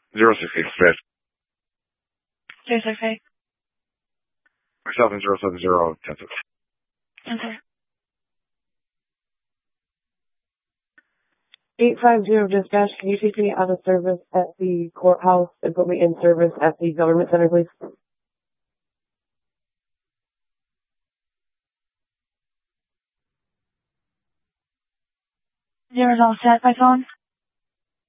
068. 068. Myself and 070 10. Enter. 850 dispatch, can you take me out of service at the courthouse and put me in service at the government center, please? Zero's all set by phone.